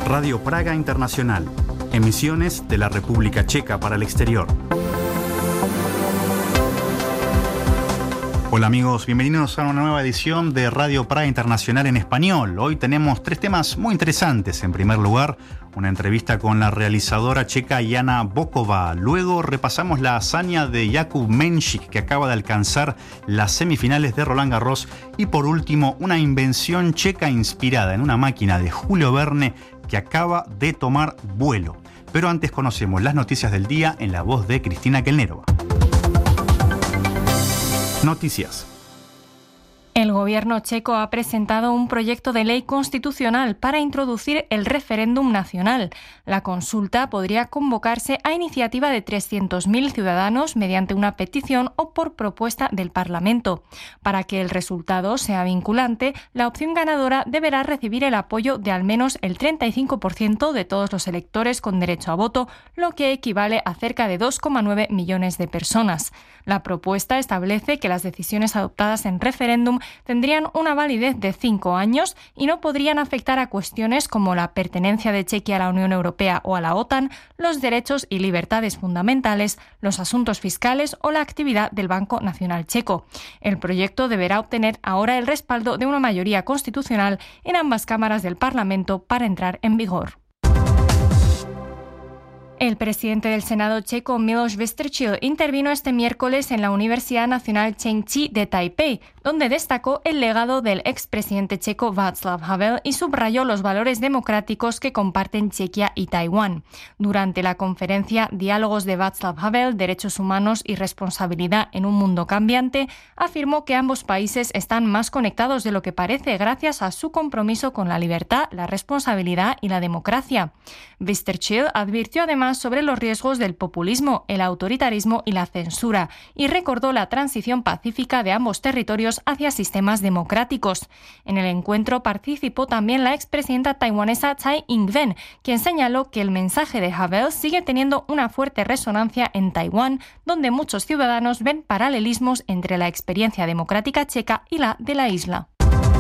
Radio Praga Internacional. Emisiones de la República Checa para el exterior. Hola amigos, bienvenidos a una nueva edición de Radio Praga Internacional en español. Hoy tenemos 3 temas muy interesantes. En primer lugar, una entrevista con la realizadora checa Jana Boková. Luego repasamos la hazaña de Jakub Menšík, que acaba de alcanzar las semifinales de Roland Garros. Y por último, una invención checa inspirada en una máquina de Julio Verne que acaba de tomar vuelo. Pero antes conocemos las noticias del día en la voz de Cristina Kelnerova. Noticias. El gobierno checo ha presentado un proyecto de ley constitucional para introducir el referéndum nacional. La consulta podría convocarse a iniciativa de 300.000 ciudadanos mediante una petición o por propuesta del Parlamento. Para que el resultado sea vinculante, la opción ganadora deberá recibir el apoyo de al menos el 35% de todos los electores con derecho a voto, lo que equivale a cerca de 2,9 millones de personas. La propuesta establece que las decisiones adoptadas en referéndum tendrían una validez de 5 años y no podrían afectar a cuestiones como la pertenencia de Chequia a la Unión Europea o a la OTAN, los derechos y libertades fundamentales, los asuntos fiscales o la actividad del Banco Nacional Checo. El proyecto deberá obtener ahora el respaldo de una mayoría constitucional en ambas cámaras del Parlamento para entrar en vigor. El presidente del Senado checo, Miloš Vystrčil, intervino este miércoles en la Universidad Nacional Chengchi de Taipei, donde destacó el legado del expresidente checo Václav Havel y subrayó los valores democráticos que comparten Chequia y Taiwán. Durante la conferencia Diálogos de Václav Havel, Derechos Humanos y Responsabilidad en un Mundo Cambiante, afirmó que ambos países están más conectados de lo que parece gracias a su compromiso con la libertad, la responsabilidad y la democracia. Vystrčil advirtió además sobre los riesgos del populismo, el autoritarismo y la censura, y recordó la transición pacífica de ambos territorios hacia sistemas democráticos. En el encuentro participó también la expresidenta taiwanesa Tsai Ing-wen, quien señaló que el mensaje de Havel sigue teniendo una fuerte resonancia en Taiwán, donde muchos ciudadanos ven paralelismos entre la experiencia democrática checa y la de la isla.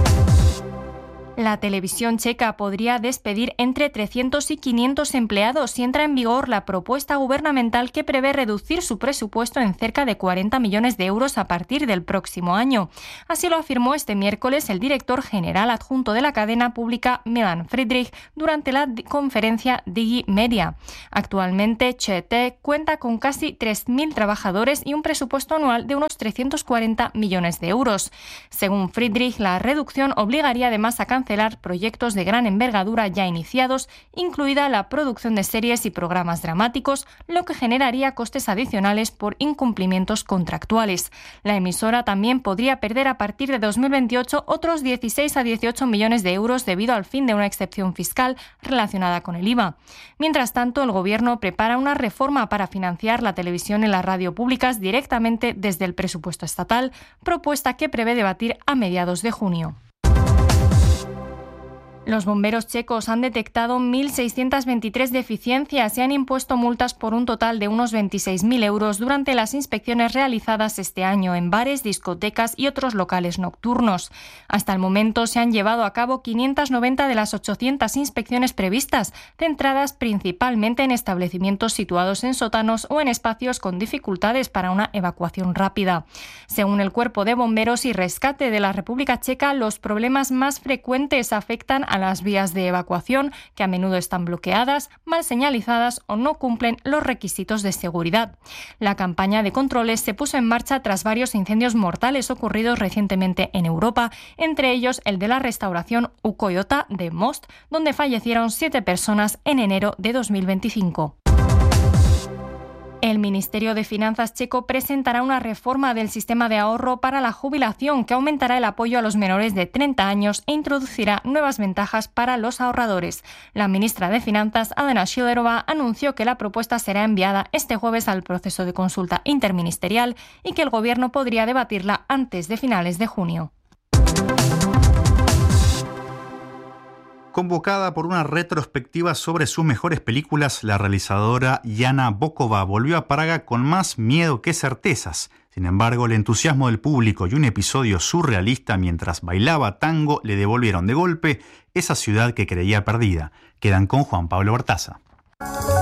La televisión checa podría despedir entre 300 y 500 empleados si entra en vigor la propuesta gubernamental que prevé reducir su presupuesto en cerca de 40 millones de euros a partir del próximo año. Así lo afirmó este miércoles el director general adjunto de la cadena pública Milan Friedrich durante la conferencia DigiMedia. Actualmente, ČT cuenta con casi 3.000 trabajadores y un presupuesto anual de unos 340 millones de euros. Según Friedrich, la reducción obligaría además a cancelar proyectos de gran envergadura ya iniciados, incluida la producción de series y programas dramáticos, lo que generaría costes adicionales por incumplimientos contractuales. La emisora también podría perder a partir de 2028 otros 16 a 18 millones de euros debido al fin de una excepción fiscal relacionada con el IVA. Mientras tanto, el gobierno prepara una reforma para financiar la televisión y las radio públicas directamente desde el presupuesto estatal, propuesta que prevé debatir a mediados de junio. Los bomberos checos han detectado 1.623 deficiencias y han impuesto multas por un total de unos 26.000 euros durante las inspecciones realizadas este año en bares, discotecas y otros locales nocturnos. Hasta el momento se han llevado a cabo 590 de las 800 inspecciones previstas, centradas principalmente en establecimientos situados en sótanos o en espacios con dificultades para una evacuación rápida. Según el Cuerpo de Bomberos y Rescate de la República Checa, los problemas más frecuentes afectan a las vías de evacuación, que a menudo están bloqueadas, mal señalizadas o no cumplen los requisitos de seguridad. La campaña de controles se puso en marcha tras varios incendios mortales ocurridos recientemente en Europa, entre ellos el de la restauración Ukoyota de Most, donde fallecieron 7 personas en enero de 2025. El Ministerio de Finanzas checo presentará una reforma del sistema de ahorro para la jubilación que aumentará el apoyo a los menores de 30 años e introducirá nuevas ventajas para los ahorradores. La ministra de Finanzas, Alena Schillerova, anunció que la propuesta será enviada este jueves al proceso de consulta interministerial y que el Gobierno podría debatirla antes de finales de junio. Convocada por una retrospectiva sobre sus mejores películas, la realizadora Jana Bokova volvió a Praga con más miedo que certezas. Sin embargo, el entusiasmo del público y un episodio surrealista mientras bailaba tango le devolvieron de golpe esa ciudad que creía perdida. Quedan con Juan Pablo Bertaza.